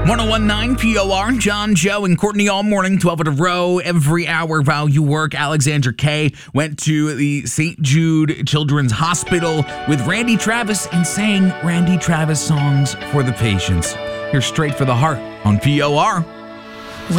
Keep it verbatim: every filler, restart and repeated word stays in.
one oh one point nine P O R, John, Joe, and Courtney all morning, twelve in a row, every hour while you work. Alexandra Kay went to the Saint Jude Children's Hospital with Randy Travis and sang Randy Travis songs for the patients. You're straight for the heart on P O R.